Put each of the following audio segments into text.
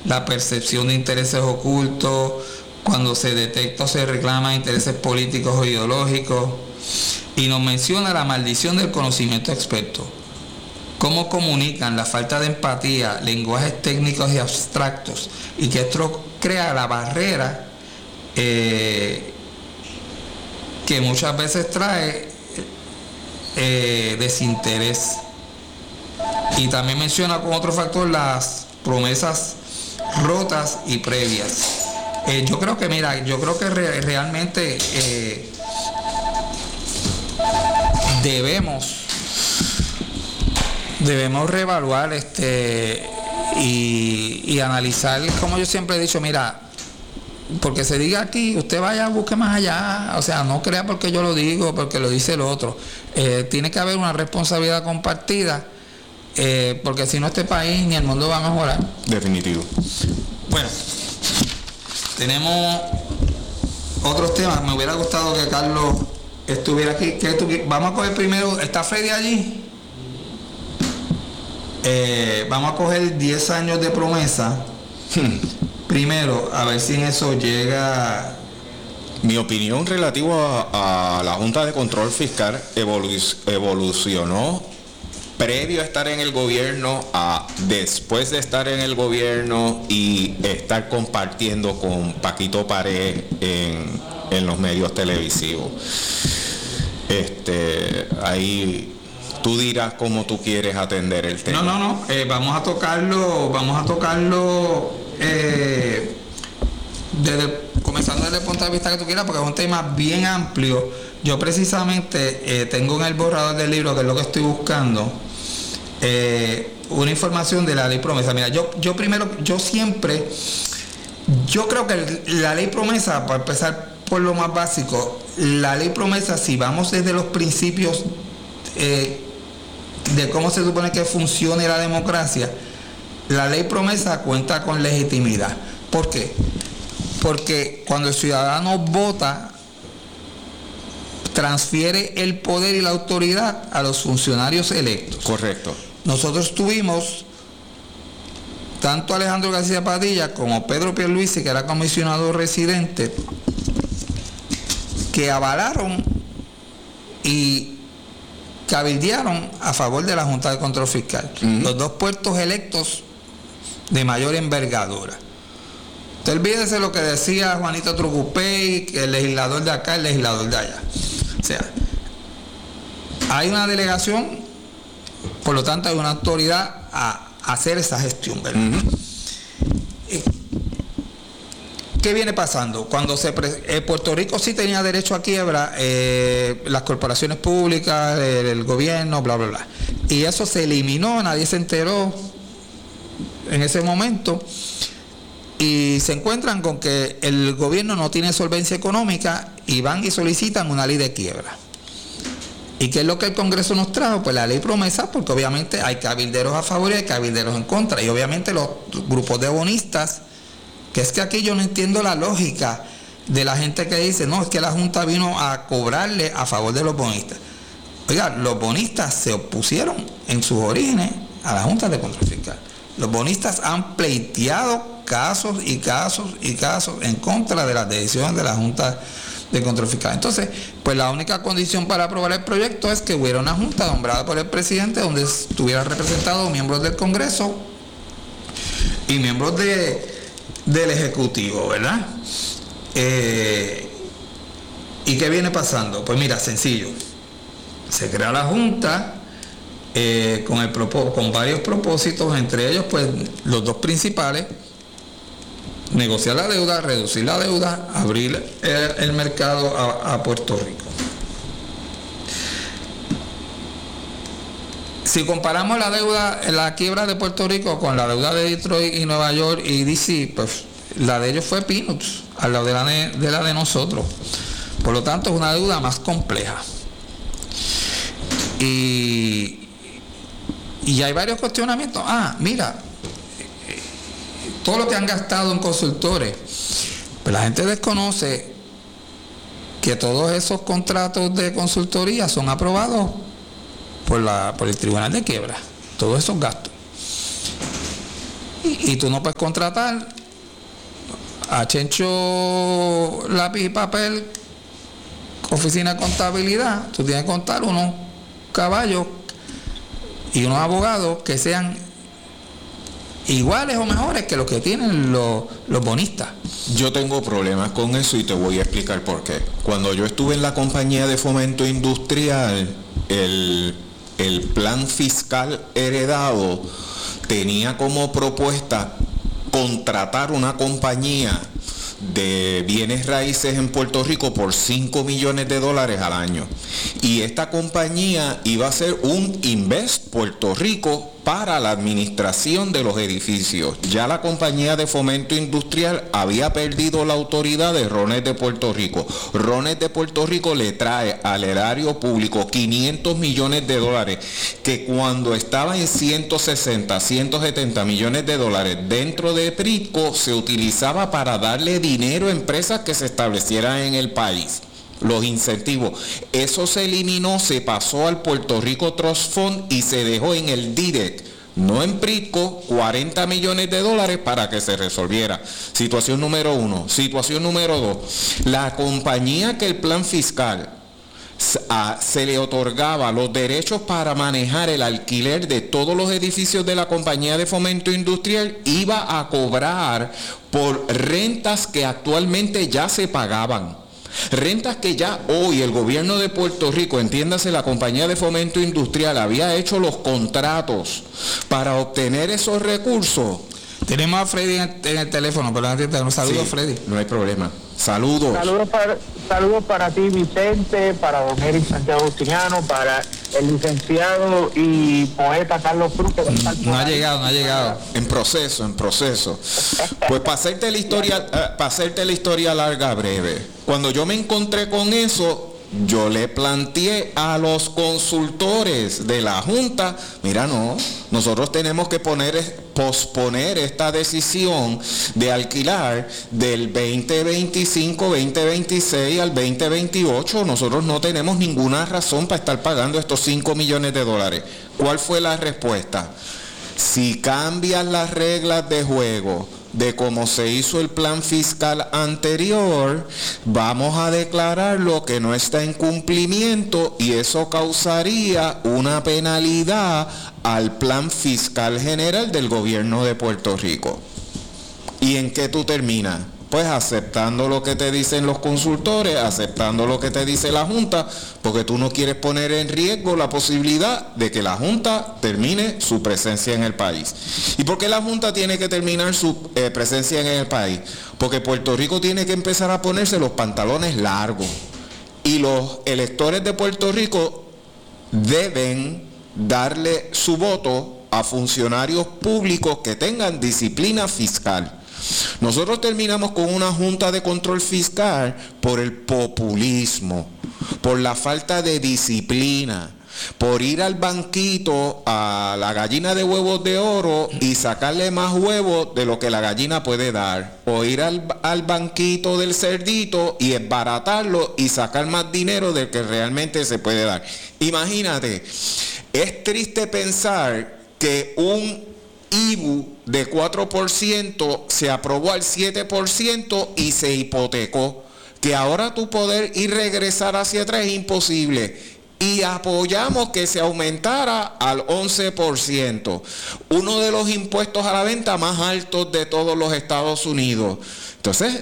la percepción de intereses ocultos, cuando se detecta o se reclama intereses políticos o ideológicos, y nos menciona la maldición del conocimiento experto. Cómo comunican la falta de empatía, lenguajes técnicos y abstractos, y que esto crea la barrera que muchas veces trae desinterés. Y también menciona como otro factor las promesas rotas y previas. Yo creo que realmente debemos reevaluar y analizar, como yo siempre he dicho, mira, porque se diga aquí, usted vaya, busque más allá, o sea, no crea porque yo lo digo, porque lo dice el otro. Tiene que haber una responsabilidad compartida, porque si no, este país ni el mundo va a mejorar. Definitivo. Bueno, tenemos otros temas. Me hubiera gustado que Carlos estuviera aquí. Vamos a coger primero, ¿está Freddy allí? Vamos a coger 10 años de promesa. Primero, a ver si en eso llega. Mi opinión relativa a la Junta de Control Fiscal evolucionó previo a estar en el gobierno a después de estar en el gobierno y estar compartiendo con Paquito Pared en los medios televisivos. Ahí tú dirás cómo tú quieres atender el tema. No. Vamos a tocarlo comenzando desde el punto de vista que tú quieras, porque es un tema bien amplio. Yo precisamente tengo en el borrador del libro, que es lo que estoy buscando, una información de la ley promesa. Mira, yo creo que la ley promesa, para empezar por lo más básico, la ley promesa, si vamos desde los principios de cómo se supone que funcione la democracia, la ley promesa cuenta con legitimidad. ¿Por qué? Porque cuando el ciudadano vota, transfiere el poder y la autoridad a los funcionarios electos. Correcto. Nosotros tuvimos tanto Alejandro García Padilla como Pedro Pierluisi, que era comisionado residente, que avalaron y cabildearon a favor de la Junta de Control Fiscal. Los dos puestos electos de mayor envergadura. Usted olvídese lo que decía Juanito Trucupey, que el legislador de acá, el legislador de allá. O sea, hay una delegación, por lo tanto hay una autoridad a hacer esa gestión, ¿verdad? ¿Qué viene pasando? Cuando Puerto Rico sí tenía derecho a quiebra, las corporaciones públicas, el gobierno, bla, bla, bla. Y eso se eliminó, nadie se enteró en ese momento. Y se encuentran con que el gobierno no tiene solvencia económica y van y solicitan una ley de quiebra. ¿Y qué es lo que el Congreso nos trajo? Pues la ley promesa, porque obviamente hay cabilderos a favor y hay cabilderos en contra. Y obviamente los grupos de bonistas, que es que aquí yo no entiendo la lógica de la gente que dice, no, es que la Junta vino a cobrarle a favor de los bonistas. Oiga, los bonistas se opusieron en sus orígenes a la Junta de Control Fiscal. Los bonistas han pleiteado casos y casos y casos en contra de las decisiones de la Junta de Control Fiscal. Entonces, pues la única condición para aprobar el proyecto es que hubiera una junta nombrada por el presidente, donde estuviera representados miembros del Congreso y miembros del Ejecutivo, ¿verdad? ¿Y qué viene pasando? Pues mira, sencillo. Se crea la junta con varios propósitos, entre ellos pues los dos principales: negociar la deuda, reducir la deuda, abrir el mercado a Puerto Rico. Si comparamos la deuda, la quiebra de Puerto Rico con la deuda de Detroit y Nueva York y DC, pues la de ellos fue peanuts al lado de la de nosotros. Por lo tanto, es una deuda más compleja. Y hay varios cuestionamientos. Mira, todo lo que han gastado en consultores, pues la gente desconoce que todos esos contratos de consultoría son aprobados por el Tribunal de Quiebra, todos esos gastos. y tú no puedes contratar a Chencho lápiz y papel, oficina de contabilidad. Tú tienes que contar unos caballos y unos abogados que sean iguales o mejores que los que tienen los bonistas. Yo tengo problemas con eso y te voy a explicar por qué. Cuando yo estuve en la compañía de fomento industrial, el plan fiscal heredado tenía como propuesta contratar una compañía de bienes raíces en Puerto Rico por $5 millones al año. Y esta compañía iba a ser un Invest Puerto Rico para la administración de los edificios. Ya la compañía de fomento industrial había perdido la autoridad de Rones de Puerto Rico. Rones de Puerto Rico le trae al erario público $500 millones, que cuando estaba en 160, 170 millones de dólares dentro de PRITCO, se utilizaba para darle dinero a empresas que se establecieran en el país. Los incentivos, eso se eliminó, se pasó al Puerto Rico Trust Fund y se dejó en el DIREC, no en PRITCO, $40 millones para que se resolviera. Situación número 1. Situación número 2, la compañía que el plan fiscal se le otorgaba los derechos para manejar el alquiler de todos los edificios de la compañía de fomento industrial, iba a cobrar por rentas que actualmente ya se pagaban. Rentas que ya hoy el gobierno de Puerto Rico, entiéndase la compañía de fomento industrial, había hecho los contratos para obtener esos recursos. Tenemos a Freddy en el teléfono, pero antes te saludos, sí, Freddy. No hay problema. Saludos. Saludos para ti, Vicente, para don Eric Santiago Justiniano, para el licenciado y poeta Carlos Cruz. No ha llegado. En proceso. Pues para hacerte la historia larga, breve. Cuando yo me encontré con eso, yo le planteé a los consultores de la Junta, mira, nosotros tenemos que posponer esta decisión de alquilar del 2025, 2026 al 2028. Nosotros no tenemos ninguna razón para estar pagando estos $5 millones. ¿Cuál fue la respuesta? Si cambian las reglas de juego de cómo se hizo el plan fiscal anterior, vamos a declarar lo que no está en cumplimiento y eso causaría una penalidad al plan fiscal general del gobierno de Puerto Rico. ¿Y en qué tú terminas? Pues aceptando lo que te dicen los consultores, aceptando lo que te dice la Junta, porque tú no quieres poner en riesgo la posibilidad de que la Junta termine su presencia en el país. ¿Y por qué la Junta tiene que terminar su presencia en el país? Porque Puerto Rico tiene que empezar a ponerse los pantalones largos. Y los electores de Puerto Rico deben darle su voto a funcionarios públicos que tengan disciplina fiscal. Nosotros terminamos con una Junta de Control Fiscal por el populismo, por la falta de disciplina, por ir al banquito a la gallina de huevos de oro y sacarle más huevos de lo que la gallina puede dar, o ir al banquito del cerdito y embaratarlo y sacar más dinero del que realmente se puede dar. Imagínate, es triste pensar que un IBU de 4% se aprobó al 7% y se hipotecó, que ahora tu poder ir regresar hacia atrás es imposible, y apoyamos que se aumentara al 11%, uno de los impuestos a la venta más altos de todos los Estados Unidos. Entonces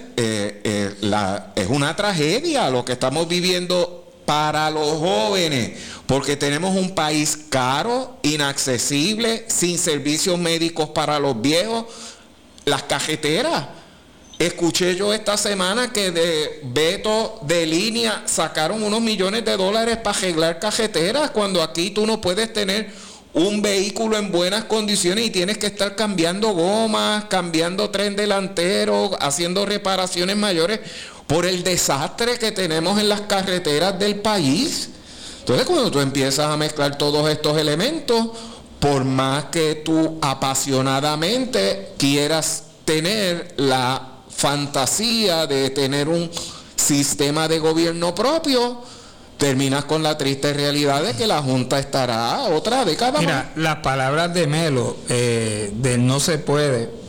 es una tragedia lo que estamos viviendo para los jóvenes, porque tenemos un país caro, inaccesible, sin servicios médicos para los viejos, las cajeteras. Escuché yo esta semana que de Beto de Línea sacaron unos millones de dólares para arreglar cajeteras, cuando aquí tú no puedes tener un vehículo en buenas condiciones y tienes que estar cambiando gomas, cambiando tren delantero, haciendo reparaciones mayores por el desastre que tenemos en las carreteras del país. Entonces, cuando tú empiezas a mezclar todos estos elementos, por más que tú apasionadamente quieras tener la fantasía de tener un sistema de gobierno propio, terminas con la triste realidad de que la Junta estará otra década más. Mira, las palabras de Melo, de no se puede,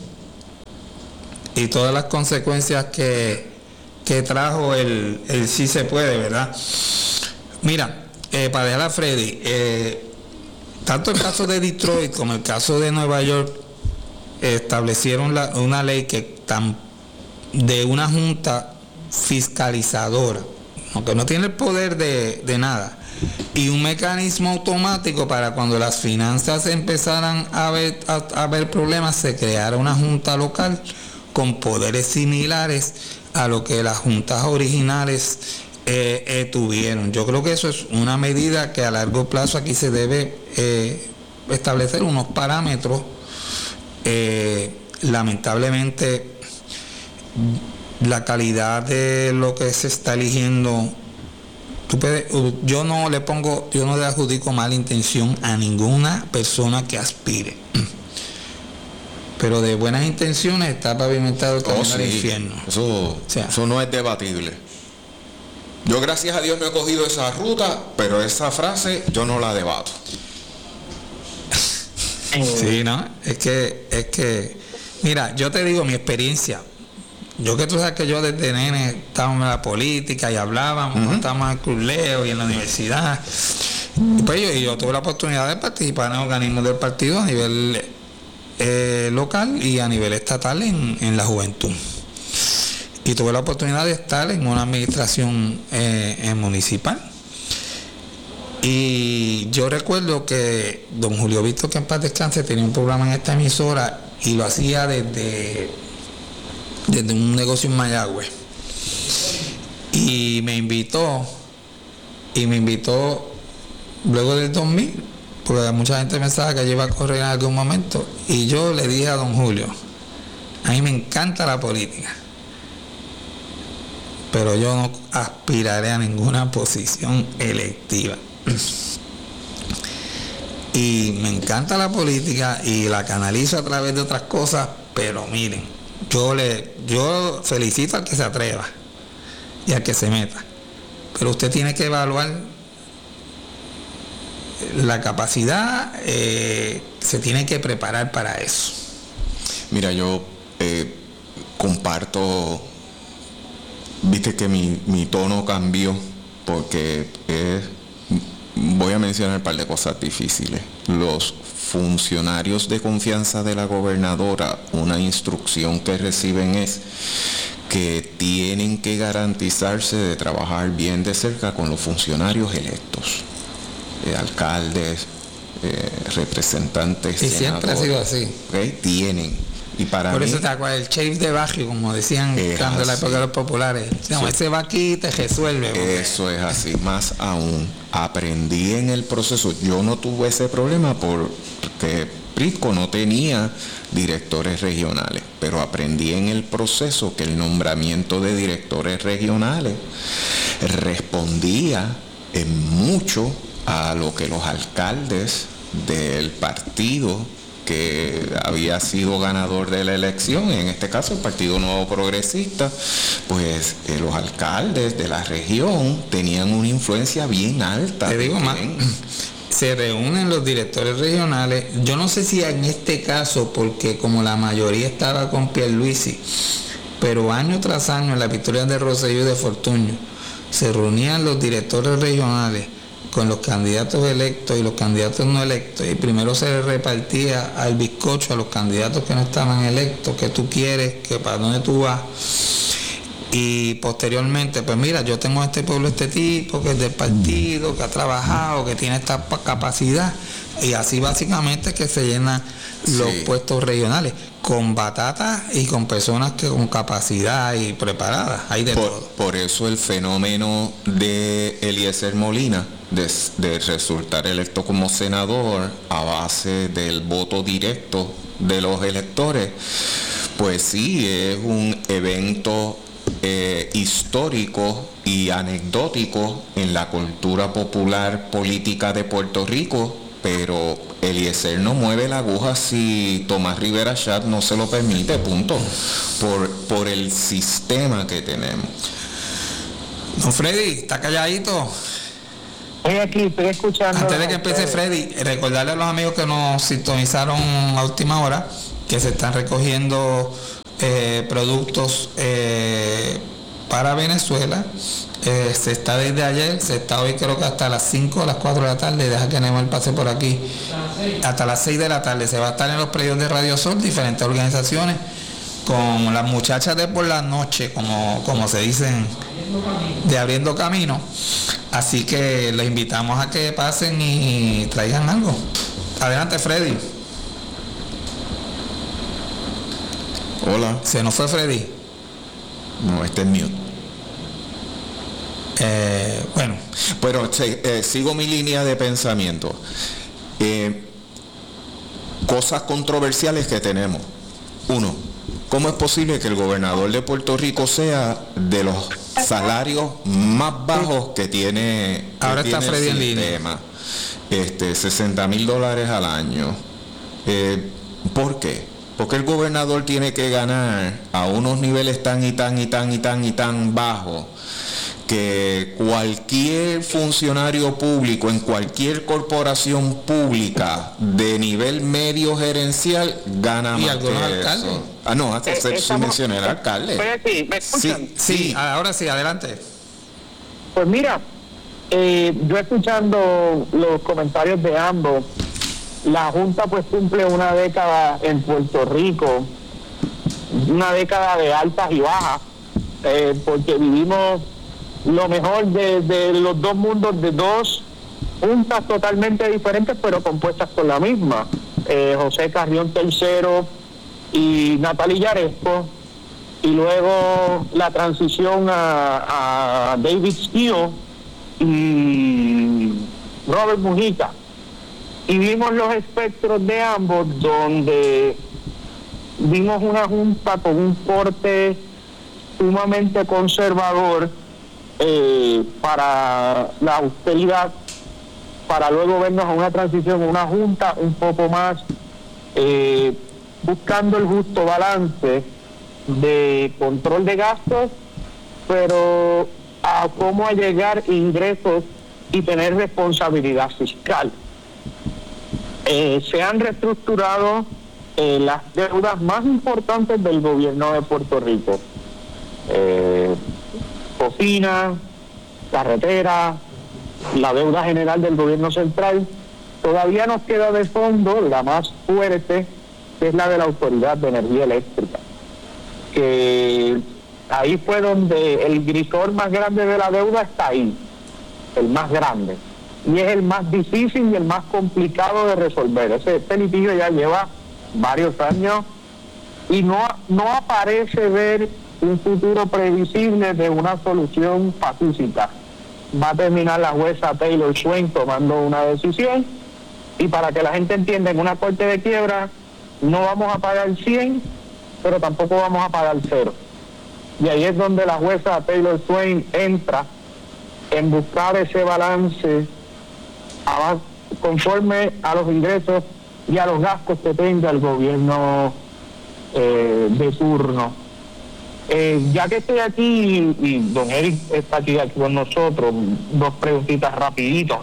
y todas las consecuencias que trajo el sí se puede, ¿verdad? Mira, para dejar a Freddy, tanto el caso de Detroit como el caso de Nueva York establecieron una ley que de una junta fiscalizadora, aunque no tiene el poder de nada, y un mecanismo automático para cuando las finanzas empezaran a haber problemas, se creara una junta local con poderes similares a lo que las juntas originales tuvieron. Yo creo que eso es una medida que a largo plazo aquí se debe establecer unos parámetros. Lamentablemente la calidad de lo que se está eligiendo, yo no le adjudico mala intención a ninguna persona que aspire, pero de buenas intenciones está pavimentado el camino al infierno. Eso no es debatible. Yo gracias a Dios no he cogido esa ruta, pero esa frase yo no la debato. Sí, ¿no? Es que, mira, yo te digo mi experiencia. Yo que tú sabes que yo desde nene estábamos en la política y hablábamos, estábamos en el Cruz Leo y en la universidad. Y pues yo tuve la oportunidad de participar en organismos del partido a nivel local y a nivel estatal en la juventud. Y tuve la oportunidad de estar en una administración municipal. Y yo recuerdo que don Julio Víctor, que en paz descanse, tenía un programa en esta emisora y lo hacía desde un negocio en Mayagüez. Y me invitó luego del 2000, porque mucha gente pensaba que yo iba a correr en algún momento. Y yo le dije a don Julio, a mí me encanta la política, pero yo no aspiraré a ninguna posición electiva. Y me encanta la política y la canalizo a través de otras cosas, pero miren, yo felicito al que se atreva y al que se meta, pero usted tiene que evaluar la capacidad, se tiene que preparar para eso. Mira, yo comparto, viste que mi tono cambió porque voy a mencionar un par de cosas difíciles. Los funcionarios de confianza de la gobernadora, una instrucción que reciben es que tienen que garantizarse de trabajar bien de cerca con los funcionarios electos, alcaldes, representantes, y siempre ha sido así. ¿Okay? Tienen. Y para por mí, eso te acuerdas, el sheriff de barrio, como decían cuando en la época de los populares, no, ese va aquí y te resuelve. Porque eso es así. Más aún, aprendí en el proceso. Yo no tuve ese problema porque Prisco no tenía directores regionales, pero aprendí en el proceso que el nombramiento de directores regionales respondía en mucho a lo que los alcaldes del partido que había sido ganador de la elección, en este caso el Partido Nuevo Progresista, pues los alcaldes de la región tenían una influencia bien alta. Te digo más, se reúnen los directores regionales, yo no sé si en este caso, porque como la mayoría estaba con Pierluisi, pero año tras año en la victoria de Rosselló y de Fortuño, se reunían los directores regionales con los candidatos electos y los candidatos no electos, y primero se repartía al bizcocho a los candidatos que no estaban electos, que tú quieres, que para dónde tú vas, y posteriormente, pues mira, yo tengo a este pueblo, este tipo que es del partido, que ha trabajado, que tiene esta capacidad, y así básicamente que se llenan los puestos regionales, con batatas y con personas que con capacidad y preparadas, hay de todo. Por eso el fenómeno de Eliezer Molina, de resultar electo como senador a base del voto directo de los electores, pues sí, es un evento histórico y anecdótico en la cultura popular política de Puerto Rico, pero Eliezer no mueve la aguja si Tomás Rivera Chat no se lo permite, punto, por el sistema que tenemos. Don Freddy, ¿está calladito? Estoy aquí, estoy escuchando. Antes de que empiece Freddy, recordarle a los amigos que nos sintonizaron a última hora que se están recogiendo productos para Venezuela. Se está desde ayer, se está hoy creo que hasta las 5 o las 4 de la tarde, deja que Neymar pase por aquí, hasta las 6 de la tarde se va a estar en los predios de Radio Sol, diferentes organizaciones, con las muchachas de por la noche, como se dicen, de Abriendo Camino. Así que les invitamos a que pasen y traigan algo. Adelante, Freddy. Hola. ¿Se nos fue Freddy? No, este es mute. Bueno. Pero sigo mi línea de pensamiento. Cosas controversiales que tenemos. Uno, ¿cómo es posible que el gobernador de Puerto Rico sea de los salarios más bajos que tiene, ahora está Freddy en línea? $60,000 al año. ¿Por qué? Porque el gobernador tiene que ganar a unos niveles tan bajos que cualquier funcionario público en cualquier corporación pública de nivel medio gerencial gana más que alcaldes. eso. No, se mencioné el alcalde. Sí, ¿me escuchan? Sí, ahora sí, adelante. Pues mira, yo escuchando los comentarios de ambos, la Junta pues cumple una década en Puerto Rico, una década de altas y bajas, porque vivimos lo mejor de los dos mundos, de dos juntas totalmente diferentes pero compuestas por la misma. José Carrión III y Natalie Yaresco, y luego la transición a David Steele y Robert Mujica. Y vimos los espectros de ambos, donde vimos una junta con un corte sumamente conservador para la austeridad, para luego vernos a una transición, una junta un poco más buscando el justo balance de control de gastos, pero a cómo allegar ingresos y tener responsabilidad fiscal. Se han reestructurado las deudas más importantes del gobierno de Puerto Rico. Cofina, carretera, la deuda general del gobierno central. Todavía nos queda de fondo la más fuerte, que es la de la Autoridad de Energía Eléctrica, que ahí fue donde el grisor más grande de la deuda está ahí, el más grande, y es el más difícil y el más complicado de resolver. Este litigio ya lleva varios años y no aparece ver un futuro previsible de una solución pacífica. Va a terminar la jueza Taylor Swain tomando una decisión, y para que la gente entienda, en una corte de quiebra no vamos a pagar 100, pero tampoco vamos a pagar 0. Y ahí es donde la jueza Taylor Swain entra en buscar ese balance conforme a los ingresos y a los gastos que tenga el gobierno de turno. Ya que estoy aquí y don Eric está aquí con nosotros, dos preguntitas rapidito.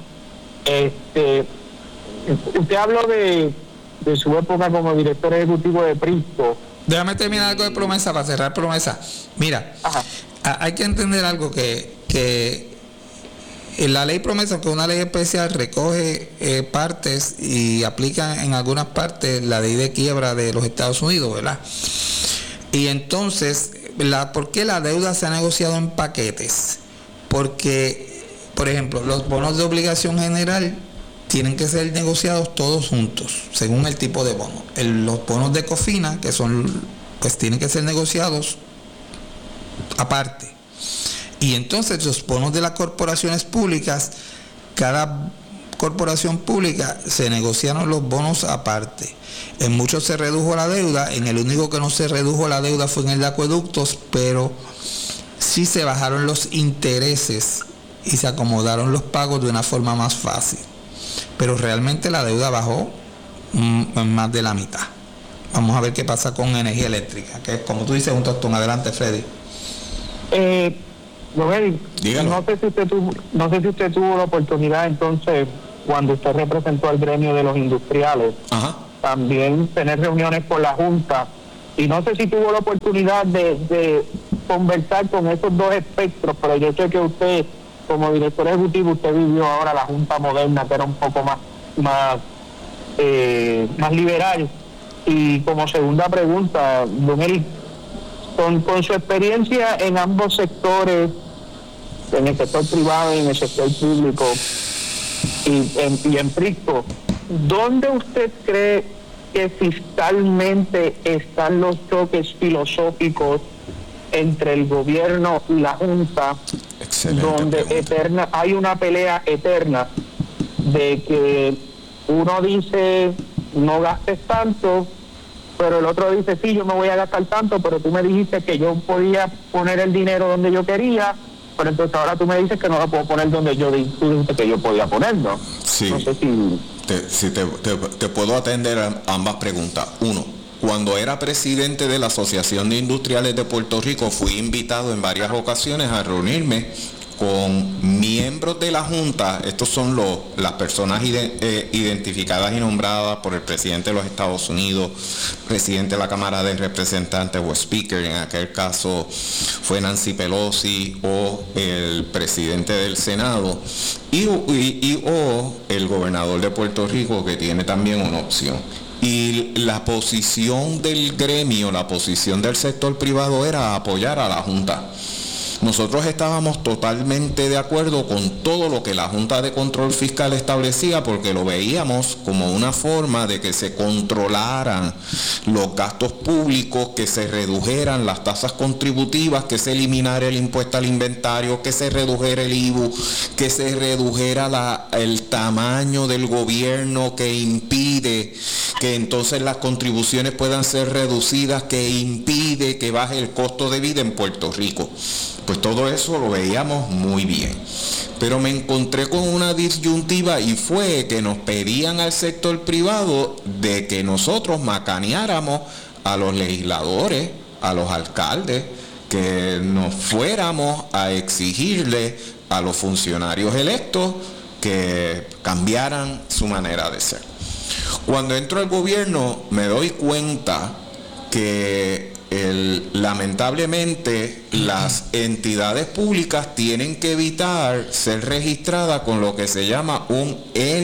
Usted habló de su época como director ejecutivo de Prisco. Déjame terminar algo de Promesa para cerrar Promesa. Mira, hay que entender algo, que la ley Promesa, que es una ley especial, recoge partes y aplica en algunas partes la ley de quiebra de los Estados Unidos, ¿verdad? Y entonces, ¿por qué la deuda se ha negociado en paquetes? Porque, por ejemplo, los bonos de obligación general tienen que ser negociados todos juntos, según el tipo de bono. Los bonos de Cofina, que son, pues tienen que ser negociados aparte. Y entonces los bonos de las corporaciones públicas, cada corporación pública se negociaron los bonos aparte. En muchos se redujo la deuda, en el único que no se redujo la deuda fue en el de acueductos, pero sí se bajaron los intereses y se acomodaron los pagos de una forma más fácil. Pero realmente la deuda bajó en más de la mitad. Vamos a ver qué pasa con energía eléctrica, que es, como tú dices, un tostón. Adelante, Freddy. Don Eric, no sé si usted tuvo la oportunidad entonces, cuando usted representó al gremio de los industriales, también tener reuniones con la Junta Y no sé si tuvo la oportunidad de conversar con esos dos espectros, pero yo sé que usted, como director ejecutivo, usted vivió ahora la Junta Moderna, que era un poco más liberal. Y como segunda pregunta, don Eric, con su experiencia en ambos sectores, en el sector privado y en el sector público, y en PRISCO, ¿dónde usted cree que fiscalmente están los choques filosóficos entre el gobierno y la Junta? Excelente donde hay una pelea eterna de que uno dice no gastes tanto, pero el otro dice sí, yo me voy a gastar tanto, pero tú me dijiste que yo podía poner el dinero donde yo quería, pero entonces ahora tú me dices que no lo puedo poner donde tú dijiste que yo podía ponerlo. Sí. No sé si... Te puedo atender a ambas preguntas. Uno, cuando era presidente de la Asociación de Industriales de Puerto Rico, fui invitado en varias ocasiones a reunirme con miembros de la Junta. Estos son las personas identificadas y nombradas por el presidente de los Estados Unidos, presidente de la Cámara de Representantes o Speaker, en aquel caso fue Nancy Pelosi, o el presidente del Senado, o el gobernador de Puerto Rico, que tiene también una opción. Y la posición del gremio, la posición del sector privado era apoyar a la Junta. Nosotros estábamos totalmente de acuerdo con todo lo que la Junta de Control Fiscal establecía, porque lo veíamos como una forma de que se controlaran los gastos públicos, que se redujeran las tasas contributivas, que se eliminara el impuesto al inventario, que se redujera el IVU, que se redujera el tamaño del gobierno que impide que entonces las contribuciones puedan ser reducidas, que impide que baje el costo de vida en Puerto Rico. Pues todo eso lo veíamos muy bien. Pero me encontré con una disyuntiva, y fue que nos pedían al sector privado de que nosotros macaneáramos a los legisladores, a los alcaldes, que nos fuéramos a exigirle a los funcionarios electos que cambiaran su manera de ser. Cuando entro al gobierno me doy cuenta que lamentablemente las entidades públicas tienen que evitar ser registradas con lo que se llama un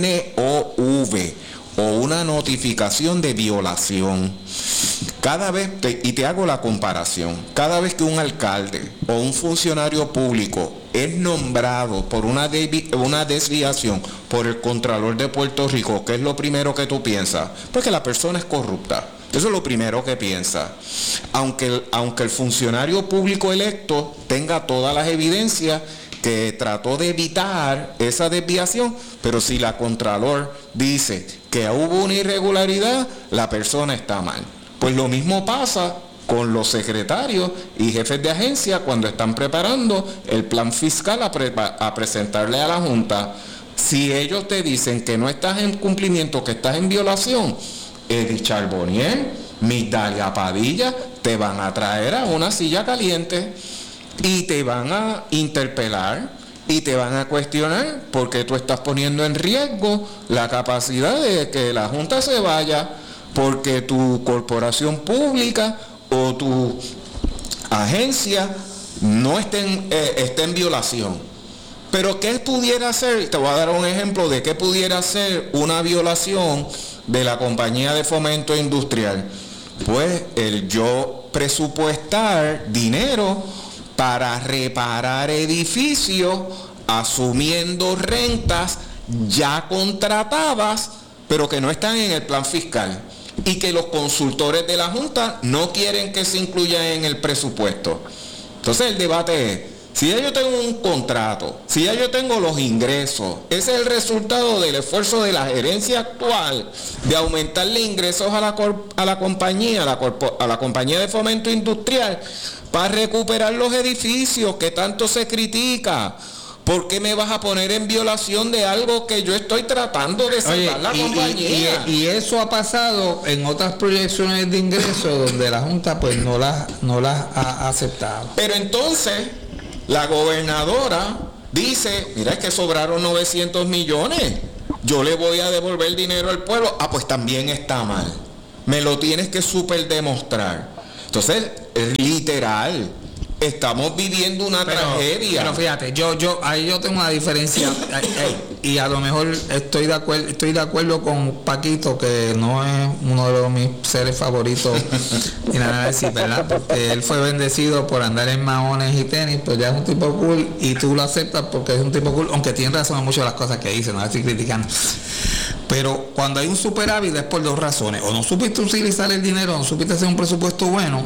NOV, o una notificación de violación. Cada vez, y te hago la comparación, cada vez que un alcalde o un funcionario público es nombrado por una desviación por el Contralor de Puerto Rico, ¿qué es lo primero que tú piensas? Pues que la persona es corrupta. Eso es lo primero que piensa. Aunque el funcionario público electo tenga todas las evidencias que trató de evitar esa desviación, pero si la Contralor dice que hubo una irregularidad, la persona está mal. Pues lo mismo pasa con los secretarios y jefes de agencia cuando están preparando el plan fiscal a presentarle a la Junta. Si ellos te dicen que no estás en cumplimiento, que estás en violación, Edith Charbonnier, Migdalia Padilla te van a traer a una silla caliente y te van a interpelar y te van a cuestionar porque tú estás poniendo en riesgo la capacidad de que la Junta se vaya, porque tu corporación pública o tu agencia no esté en violación. Pero ¿qué pudiera ser? Te voy a dar un ejemplo de qué pudiera ser una violación de la Compañía de Fomento Industrial. Pues el yo presupuestar dinero para reparar edificios asumiendo rentas ya contratadas, pero que no están en el plan fiscal, y que los consultores de la Junta no quieren que se incluya en el presupuesto. Entonces el debate es, si ya yo tengo un contrato, si ya yo tengo los ingresos, ese es el resultado del esfuerzo de la gerencia actual de aumentarle ingresos a la compañía de Fomento Industrial para recuperar los edificios que tanto se critica. ¿Por qué me vas a poner en violación de algo que yo estoy tratando de salvar la compañía? Y eso ha pasado en otras proyecciones de ingresos donde la Junta pues no las ha aceptado. Pero entonces la gobernadora dice, mira, es que sobraron 900 millones, yo le voy a devolver el dinero al pueblo. Ah, pues también está mal, me lo tienes que súper demostrar. Entonces, es literal. Estamos viviendo una tragedia. Pero fíjate, ahí yo tengo una diferencia y a lo mejor estoy de acuerdo con Paquito, que no es uno de mis seres favoritos y nada de decir, ¿verdad? Porque él fue bendecido por andar en maones y tenis, pues ya es un tipo cool y tú lo aceptas porque es un tipo cool, aunque tiene razón en muchas de las cosas que dice, no la estoy criticando. Pero cuando hay un superávit es por dos razones: o no supiste utilizar el dinero, o no supiste hacer un presupuesto bueno,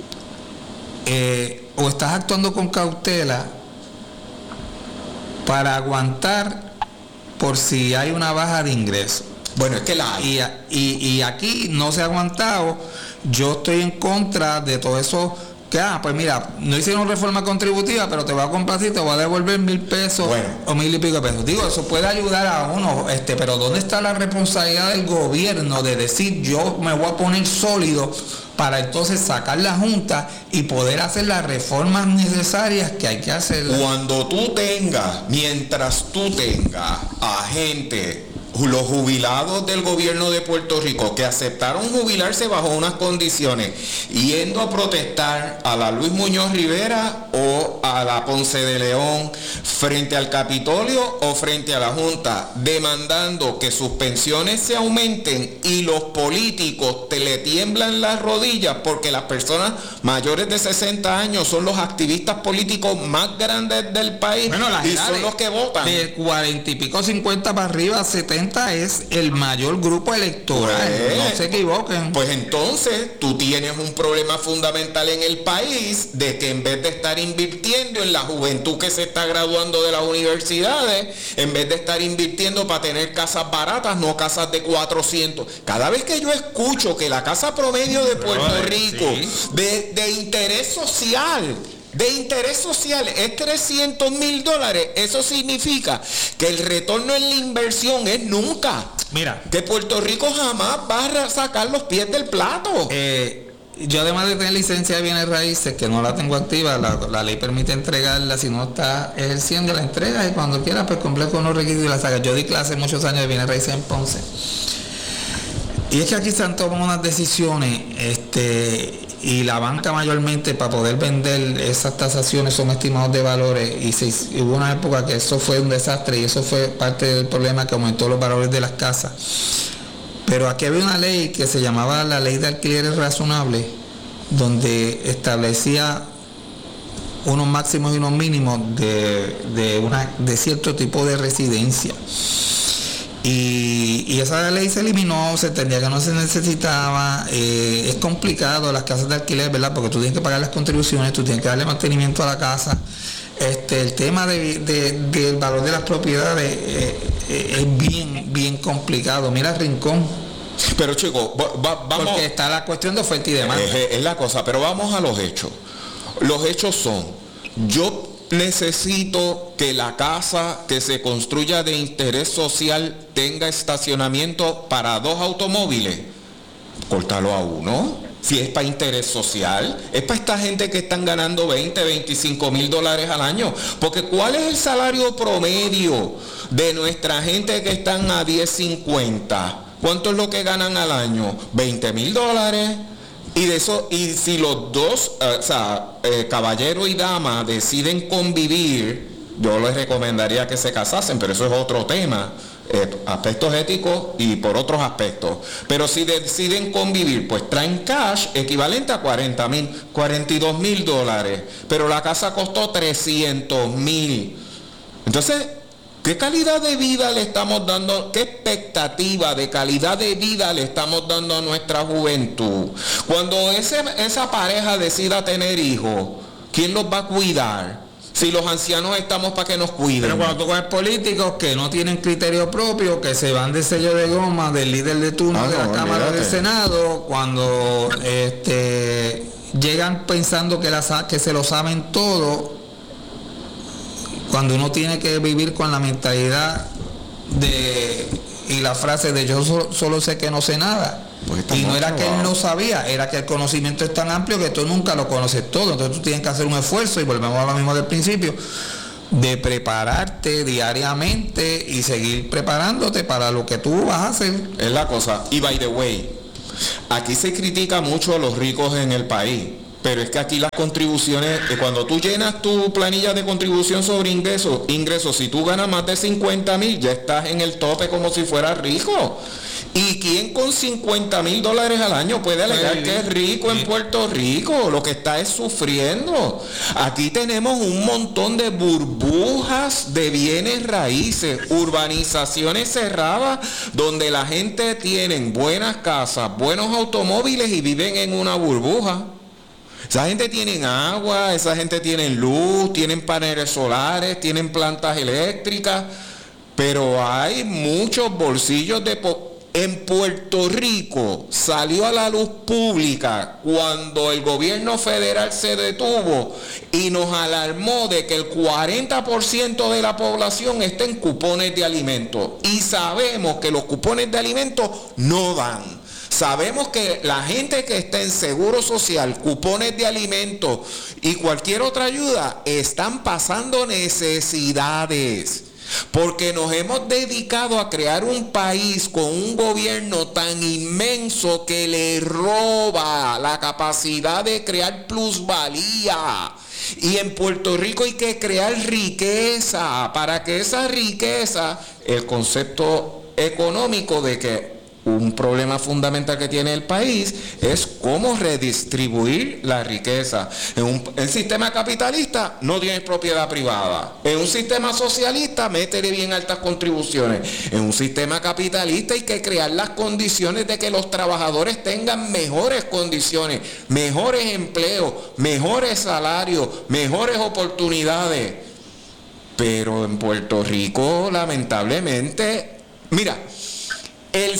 o estás actuando con cautela para aguantar por si hay una baja de ingresos. Bueno, es que la hay. Y aquí no se ha aguantado. Yo estoy en contra de todo eso. Que, pues mira, no hicieron reforma contributiva, pero te voy a complacer, te voy a devolver 1,000 pesos, bueno, o 1,000 y pico de pesos. Digo, eso puede ayudar a uno, pero ¿dónde está la responsabilidad del gobierno de decir yo me voy a poner sólido para entonces sacar la Junta y poder hacer las reformas necesarias que hay que hacer? Mientras tú tengas a gente, los jubilados del gobierno de Puerto Rico que aceptaron jubilarse bajo unas condiciones, yendo a protestar a la Luis Muñoz Rivera o a la Ponce de León frente al Capitolio o frente a la Junta, demandando que sus pensiones se aumenten, y los políticos le tiemblan las rodillas porque las personas mayores de 60 años son los activistas políticos más grandes del país, bueno, y son los que votan. De 40 y pico, 50 para arriba, 70 es el mayor grupo electoral, pues, no se equivoquen. Pues entonces tú tienes un problema fundamental en el país, de que en vez de estar invirtiendo en la juventud que se está graduando de las universidades, en vez de estar invirtiendo para tener casas baratas, no casas de 400. Cada vez que yo escucho que la casa promedio de Puerto Rico, sí, de interés social es $300,000, eso significa que el retorno en la inversión es nunca. Mira, que Puerto Rico jamás va a sacar los pies del plato. Yo, además de tener licencia de bienes raíces, que no la tengo activa, la ley permite entregarla si no está ejerciendo, la entrega, y cuando quiera pues cumple con los requisitos y la saca. Yo di clase muchos años de bienes raíces en Ponce, y es que aquí se han tomado unas decisiones, y la banca mayormente, para poder vender esas tasaciones, son estimados de valores, y hubo una época que eso fue un desastre, y eso fue parte del problema, que aumentó los valores de las casas. Pero aquí había una ley que se llamaba la Ley de Alquileres Razonables, donde establecía unos máximos y unos mínimos de cierto tipo de residencia. Y esa ley se eliminó, se entendía que no se necesitaba. Es complicado las casas de alquiler, ¿verdad? Porque tú tienes que pagar las contribuciones, tú tienes que darle mantenimiento a la casa. El tema del valor de las propiedades es bien complicado. Mira Rincón. Pero chicos, vamos. Porque está la cuestión de oferta y demanda. Es la cosa, pero vamos a los hechos. Los hechos son: yo necesito que la casa que se construya de interés social tenga estacionamiento para 2 automóviles. Córtalo a 1. Si es para interés social, es para esta gente que están ganando $20,000-$25,000 al año. Porque ¿cuál es el salario promedio de nuestra gente que están a $10.50? ¿Cuánto es lo que ganan al año? $20,000. Y de eso, y si los dos, caballero y dama, deciden convivir, yo les recomendaría que se casasen, pero eso es otro tema, aspectos éticos y por otros aspectos. Pero si deciden convivir, pues traen cash equivalente a $42,000, pero la casa costó $300,000. Entonces, ¿qué calidad de vida le estamos dando? ¿Qué expectativa de calidad de vida le estamos dando a nuestra juventud? Cuando esa pareja decida tener hijos, ¿quién los va a cuidar? Si los ancianos estamos para que nos cuiden. Pero cuando tú coges políticos que no tienen criterio propio, que se van de sello de goma del líder de turno de la Cámara del Senado, cuando llegan pensando que se lo saben todo, cuando uno tiene que vivir con la mentalidad y la frase de yo solo sé que no sé nada. Y no era que él no sabía, era que el conocimiento es tan amplio que tú nunca lo conoces todo. Entonces tú tienes que hacer un esfuerzo, y volvemos a lo mismo del principio, de prepararte diariamente y seguir preparándote para lo que tú vas a hacer. Es la cosa. Y by the way, Aquí se critica mucho a los ricos en el país, pero es que aquí las contribuciones, cuando tú llenas tu planilla de contribución sobre ingresos, si tú ganas más de 50,000, ya estás en el tope como si fueras rico. ¿Y quién con $50,000 al año puede alegar que es rico en Puerto Rico? Lo que está es sufriendo. Aquí tenemos un montón de burbujas de bienes raíces, urbanizaciones cerradas, donde la gente tiene buenas casas, buenos automóviles y viven en una burbuja. Esa gente tiene agua, esa gente tiene luz, tienen paneles solares, tienen plantas eléctricas, pero hay muchos bolsillos en Puerto Rico salió a la luz pública cuando el gobierno federal se detuvo y nos alarmó de que el 40% de la población está en cupones de alimentos. Y sabemos que los cupones de alimentos no dan. Sabemos que la gente que está en seguro social, cupones de alimentos y cualquier otra ayuda están pasando necesidades. Porque nos hemos dedicado a crear un país con un gobierno tan inmenso que le roba la capacidad de crear plusvalía. Y en Puerto Rico hay que crear riqueza, para que esa riqueza, el concepto económico de que un problema fundamental que tiene el país es cómo redistribuir la riqueza. En el sistema capitalista no tienes propiedad privada. En un sistema socialista métele bien altas contribuciones. En un sistema capitalista hay que crear las condiciones de que los trabajadores tengan mejores condiciones, mejores empleos, mejores salarios, mejores oportunidades. Pero en Puerto Rico, lamentablemente, mira, el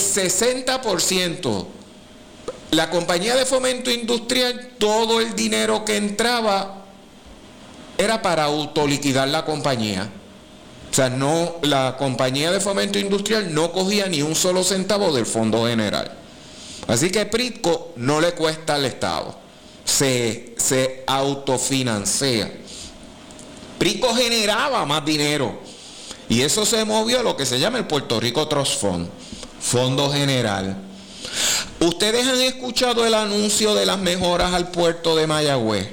60%, la compañía de fomento industrial, todo el dinero que entraba era para autoliquidar la compañía. O sea, no, la compañía de fomento industrial no cogía ni un solo centavo del Fondo General. Así que PRITCO no le cuesta al Estado, se autofinancia. PRITCO generaba más dinero y eso se movió a lo que se llama el Puerto Rico Trust Fund, Fondo General. ¿Ustedes han escuchado el anuncio de las mejoras al puerto de Mayagüez?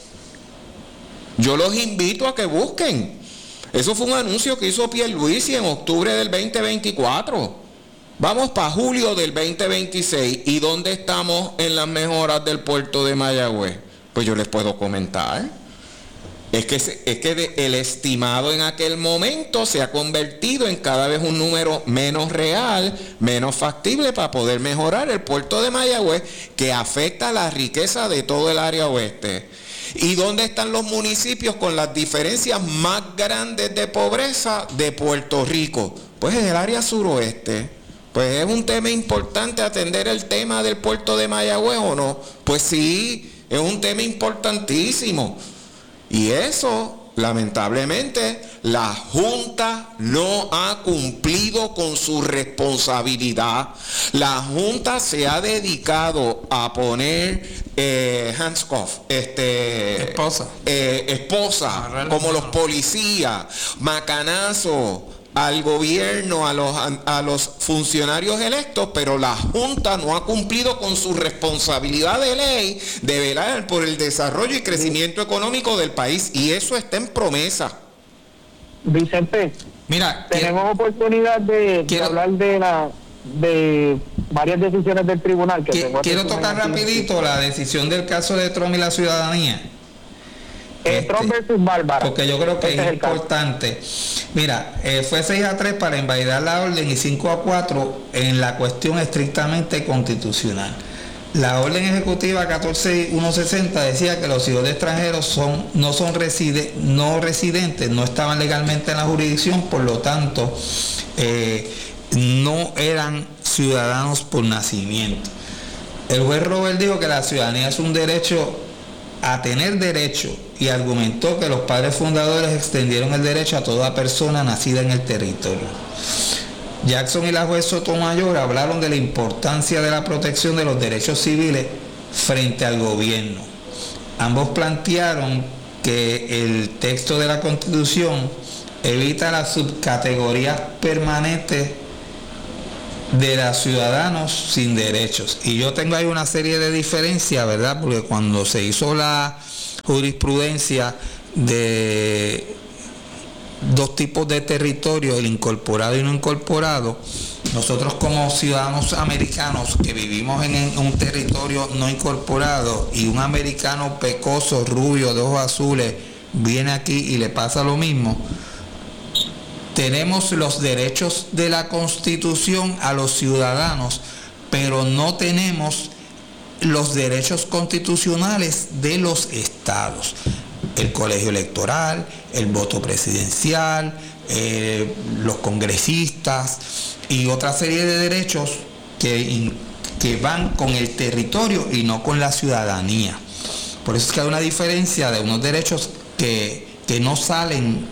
Yo los invito a que busquen. Eso fue un anuncio que hizo Pierluisi en octubre del 2024. Vamos para julio del 2026. ¿Y dónde estamos en las mejoras del puerto de Mayagüez? Pues yo les puedo comentar. Es que el estimado en aquel momento se ha convertido en cada vez un número menos real, menos factible para poder mejorar el puerto de Mayagüez, que afecta la riqueza de todo el área oeste. ¿Y dónde están los municipios con las diferencias más grandes de pobreza de Puerto Rico? Pues en el área suroeste. Pues es un tema importante atender el tema del puerto de Mayagüez, ¿o no? Pues sí, es un tema importantísimo. Y eso, lamentablemente, la Junta no ha cumplido con su responsabilidad. La Junta se ha dedicado a poner hands-off, esposa, como los policías, macanazo al gobierno, a los funcionarios electos, pero la Junta no ha cumplido con su responsabilidad de ley de velar por el desarrollo y crecimiento económico del país, y eso está en promesa. Vicente, mira, tenemos oportunidad de hablar de varias decisiones del tribunal. Quiero tocar rapidito la decisión del caso de Trump y la ciudadanía. Trump versus Bárbara. Porque yo creo que es importante. Mira, fue 6-3 para invalidar la orden y 5-4 en la cuestión estrictamente constitucional. La orden ejecutiva 14160 decía que los hijos de extranjeros no residentes, no estaban legalmente en la jurisdicción, por lo tanto, no eran ciudadanos por nacimiento. El juez Robert dijo que la ciudadanía es un derecho a tener derecho y argumentó que los padres fundadores extendieron el derecho a toda persona nacida en el territorio. Jackson y la juez Sotomayor hablaron de la importancia de la protección de los derechos civiles frente al gobierno. Ambos plantearon que el texto de la Constitución evita las subcategorías permanentes de los ciudadanos sin derechos. Y yo tengo ahí una serie de diferencias, ¿verdad? Porque cuando se hizo la jurisprudencia de dos tipos de territorio, el incorporado y no incorporado, nosotros como ciudadanos americanos que vivimos en un territorio no incorporado y un americano pecoso, rubio, de ojos azules, viene aquí y le pasa lo mismo, tenemos los derechos de la Constitución a los ciudadanos, pero no tenemos los derechos constitucionales de los estados. El colegio electoral, el voto presidencial, los congresistas y otra serie de derechos que van con el territorio y no con la ciudadanía. Por eso es que hay una diferencia de unos derechos que no salen.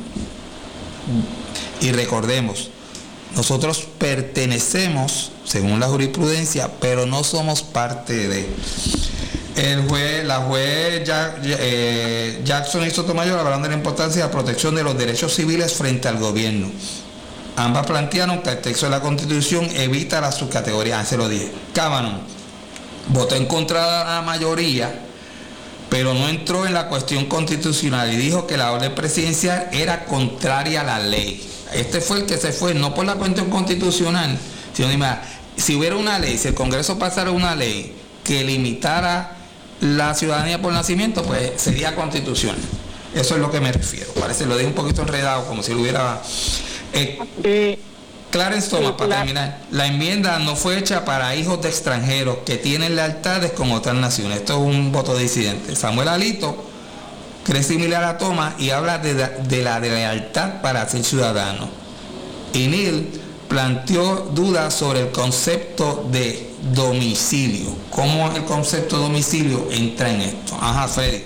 Y recordemos, nosotros pertenecemos, según la jurisprudencia, pero no somos parte de. La juez Jackson y Sotomayor hablaron de la importancia de la protección de los derechos civiles frente al gobierno. Ambas plantearon que el texto de la Constitución evita la subcategoría. Se lo dije. Kavanaugh votó en contra de la mayoría, pero no entró en la cuestión constitucional y dijo que la orden presidencial era contraria a la ley. Este fue el que se fue, no por la cuestión constitucional, sino si hubiera una ley, si el Congreso pasara una ley que limitara la ciudadanía por nacimiento, pues sería constitucional. Eso es lo que me refiero. Parece, lo dije un poquito enredado, como si lo hubiera... Clarence Thomas, para terminar, la enmienda no fue hecha para hijos de extranjeros que tienen lealtades con otras naciones. Esto es un voto disidente. Samuel Alito cree similar a Thomas y habla de la lealtad para ser ciudadano. Y Neil planteó dudas sobre el concepto de domicilio. ¿Cómo el concepto de domicilio entra en esto? Ajá, Freddy.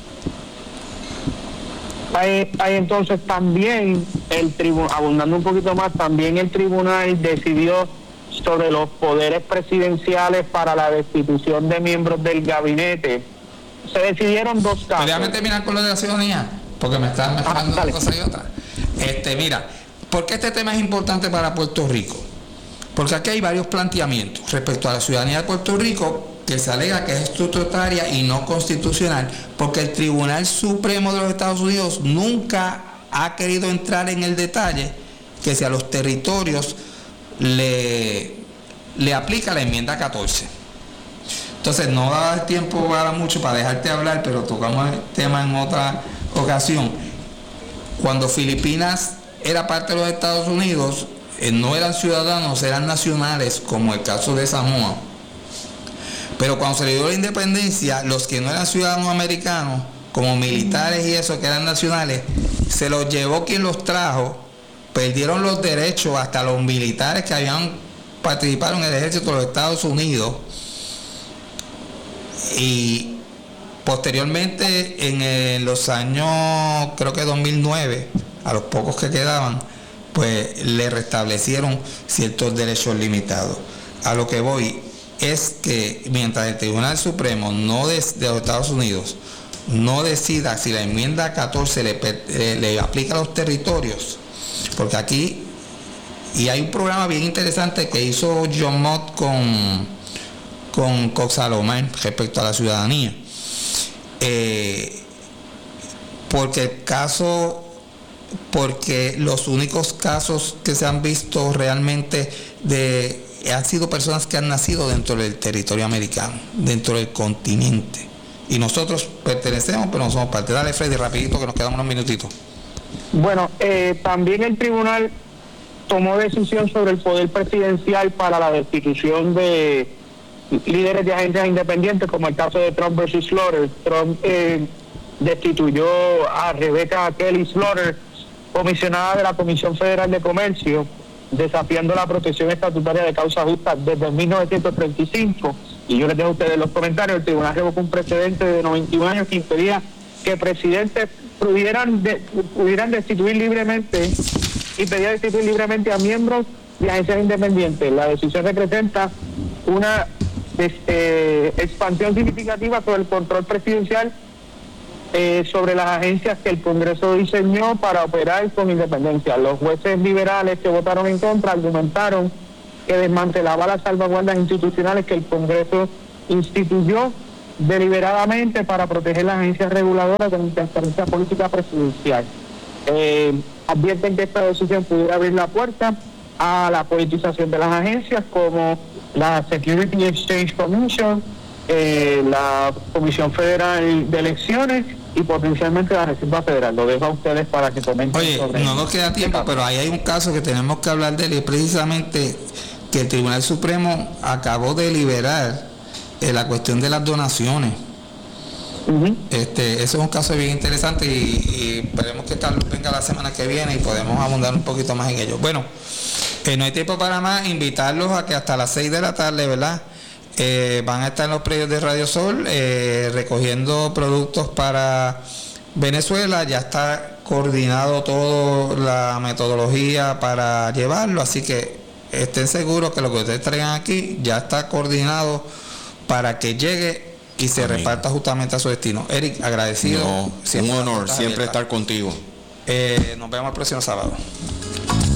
Hay entonces también el tribunal, abundando un poquito más, también el tribunal decidió sobre los poderes presidenciales para la destitución de miembros del gabinete. Se decidieron dos casos. Déjame terminar con lo de la ciudadanía, porque me están mezclando una cosa y otra. Mira, ¿por qué este tema es importante para Puerto Rico? Porque aquí hay varios planteamientos respecto a la ciudadanía de Puerto Rico que se alega que es estatutaria y no constitucional, porque el Tribunal Supremo de los Estados Unidos nunca ha querido entrar en el detalle que si a los territorios le aplica la enmienda 14. Entonces no va a dar tiempo para mucho para dejarte hablar, pero tocamos el tema en otra ocasión. Cuando Filipinas era parte de los Estados Unidos, no eran ciudadanos, eran nacionales, como el caso de Samoa. Pero cuando se le dio la independencia, los que no eran ciudadanos americanos, como militares y eso, que eran nacionales, se los llevó quien los trajo, perdieron los derechos hasta los militares que habían participado en el ejército de los Estados Unidos. Y posteriormente, en los años, creo que 2009, a los pocos que quedaban, pues le restablecieron ciertos derechos limitados. A lo que voy es que mientras el Tribunal Supremo de los Estados Unidos no decida si la enmienda 14 le aplica a los territorios, porque aquí, y hay un programa bien interesante que hizo John Mott con Cox Salomón respecto a la ciudadanía, porque los únicos casos que se han visto realmente han sido personas que han nacido dentro del territorio americano, dentro del continente. Y nosotros pertenecemos, pero no somos parte. Dale, Freddy, rapidito, que nos quedan unos minutitos. Bueno, también el tribunal tomó decisión sobre el poder presidencial para la destitución de líderes de agencias independientes, como el caso de Trump versus Slaughter. Trump destituyó a Rebecca Kelly Slaughter, comisionada de la Comisión Federal de Comercio, desafiando la protección estatutaria de causa justa desde 1935. Y yo les dejo a ustedes los comentarios. El tribunal revocó un precedente de 91 años que impedía que presidentes pudieran destituir libremente y pedía destituir libremente a miembros de agencias independientes. La decisión representa una expansión significativa sobre el control presidencial sobre las agencias que el Congreso diseñó para operar con independencia. Los jueces liberales que votaron en contra argumentaron que desmantelaba las salvaguardas institucionales que el Congreso instituyó deliberadamente para proteger las agencias reguladoras de la interferencia política presidencial. Advierten que esta decisión pudiera abrir la puerta a la politización de las agencias como la Security Exchange Commission, la Comisión Federal de Elecciones y potencialmente la Reserva Federal. Lo dejo a ustedes para que comenten. Oye, sobre no nos queda tiempo, pero ahí hay un caso que tenemos que hablar de él, y es precisamente que el Tribunal Supremo acabó de liberar la cuestión de las donaciones. Uh-huh. Ese es un caso bien interesante y esperemos que Carlos venga la semana que viene y podemos abundar un poquito más en ello. Bueno, no hay tiempo para más, invitarlos a que hasta las 6 de la tarde, ¿verdad? Van a estar en los predios de Radio Sol recogiendo productos para Venezuela. Ya está coordinado toda la metodología para llevarlo, así que estén seguros que lo que ustedes traigan aquí ya está coordinado para que llegue y se reparta justamente a su destino. Eric, agradecido. Un honor siempre estar contigo. Nos vemos el próximo sábado.